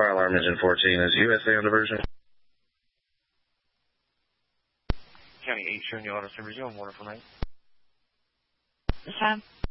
fire alarm engine 14. Is USA on diversion? County 8 showing you auto service. You have a wonderful night. This time.